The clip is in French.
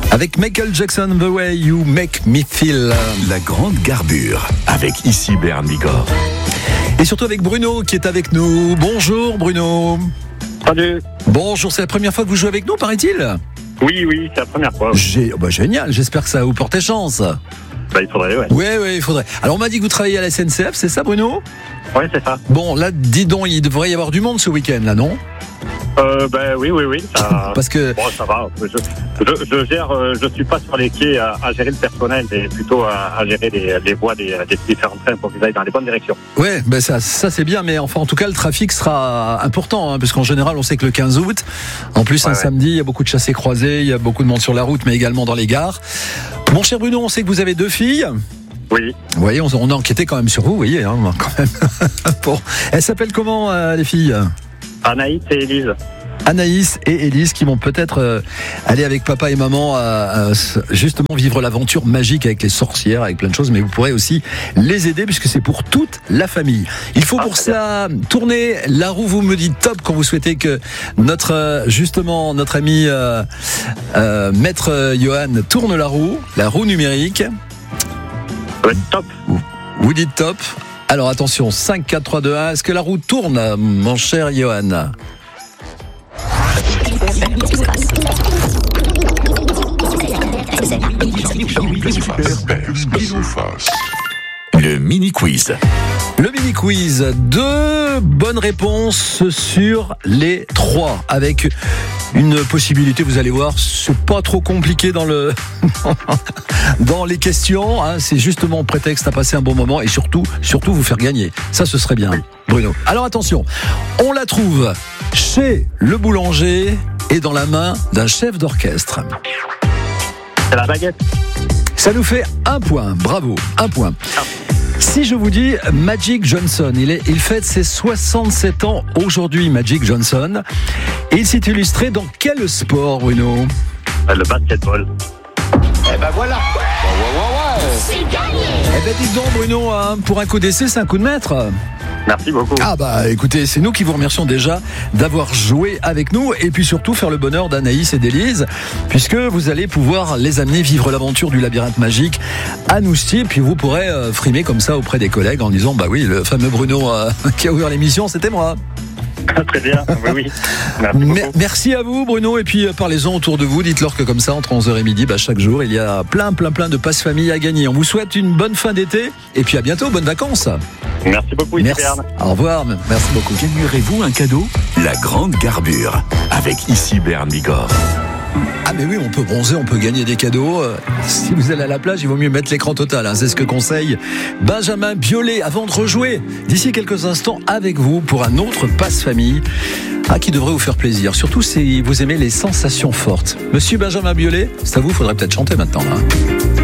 Avec Michael Jackson, The Way You Make Me Feel. La grande garbure avec ici Bern Bigorre. Et surtout avec Bruno qui est avec nous. Bonjour Bruno. Salut. Bonjour, c'est la première fois que vous jouez avec nous, paraît-il ? Oui, c'est la première fois. Génial, j'espère que ça va vous porter chance. Il faudrait, ouais. Oui, il faudrait. Alors on m'a dit que vous travaillez à la SNCF, c'est ça Bruno ? Ouais, c'est ça. Bon, là, dis donc, il devrait y avoir du monde ce week-end, là, non ? Oui. Ça... Parce que... Bon, ça va. Je gère, je suis pas sur les quais à gérer le personnel, mais plutôt à gérer les voies des différents trains pour qu'ils aillent dans les bonnes directions. Ouais, ça c'est bien, mais enfin, en tout cas, le trafic sera important, parce qu'en général, on sait que le 15 août, en plus, samedi, il y a beaucoup de chassés-croisés, il y a beaucoup de monde sur la route, mais également dans les gares. Mon cher Bruno, on sait que vous avez 2 filles. Oui. Vous voyez, on a enquêté quand même sur vous, vous voyez, quand même. Bon. Elles s'appellent comment, les filles ? Anaïs et Élise. Anaïs et Élise qui vont peut-être aller avec papa et maman à justement vivre l'aventure magique avec les sorcières, avec plein de choses, mais vous pourrez aussi les aider puisque c'est pour toute la famille. Il faut pour ça tourner la roue, vous me dites top quand vous souhaitez que notre ami Maître Johan tourne la roue numérique. Ouais, top. Vous dites top. Alors attention, 5, 4, 3, 2, 1. Est-ce que la roue tourne, mon cher Johan ? Le mini-quiz. Le mini-quiz. 2 bonnes réponses sur les 3. Avec une possibilité, vous allez voir, c'est pas trop compliqué dans les questions. C'est justement prétexte à passer un bon moment et surtout vous faire gagner. Ça, ce serait bien, Bruno. Alors attention, on la trouve chez le boulanger et dans la main d'un chef d'orchestre. C'est la baguette. Ça nous fait 1 point. Bravo, 1 point. Si je vous dis Magic Johnson, il fête ses 67 ans aujourd'hui, Magic Johnson. Et il s'est illustré dans quel sport, Bruno ? Le basketball. Eh ben voilà. Ouais. C'est gagné. Eh ben dites donc, Bruno, pour un coup d'essai, c'est un coup de maître. Merci beaucoup. Écoutez, c'est nous qui vous remercions déjà d'avoir joué avec nous et puis surtout faire le bonheur d'Anaïs et d'Élise puisque vous allez pouvoir les amener vivre l'aventure du labyrinthe magique à Nousty et puis vous pourrez frimer comme ça auprès des collègues en disant le fameux Bruno qui a ouvert l'émission, c'était moi. Très bien, oui. Merci beaucoup. Merci à vous Bruno et puis parlez-en autour de vous, dites-leur que comme ça entre 11h et midi, chaque jour il y a plein de passes famille à gagner. On vous souhaite une bonne fin d'été et puis à bientôt, bonnes vacances. Merci beaucoup, merci. Au revoir, merci beaucoup. Gagnerez-vous un cadeau ? La grande garbure avec ici Bern Bigorre. Ah mais oui, on peut bronzer, on peut gagner des cadeaux. Si vous allez à la plage, il vaut mieux mettre l'écran total. C'est ce que conseille Benjamin Biolay avant de rejouer d'ici quelques instants avec vous pour un autre passe-famille qui devrait vous faire plaisir. Surtout si vous aimez les sensations fortes. Monsieur Benjamin Biolay, c'est à vous, faudrait peut-être chanter maintenant.